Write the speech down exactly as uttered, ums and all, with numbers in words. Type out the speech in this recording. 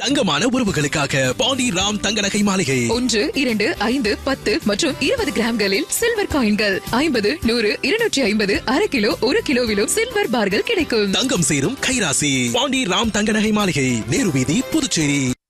தங்கமான உறவுகளுக்காக பாண்டி ராம் தங்க நகை மாளிகை. ஒன்று இரண்டு ஐந்து பத்து மற்றும் இருபது கிராம்களில் சில்வர் காயின்கள். ஐம்பது நூறு இருநூற்றி ஐம்பது அரை கிலோ ஒரு கிலோவிலும் சில்வர் பார்கள் கிடைக்கும். தங்கம் சேரும் கைராசி பாண்டி ராம் தங்க நகை மாளிகை, நேரு வீதி, புதுச்சேரி.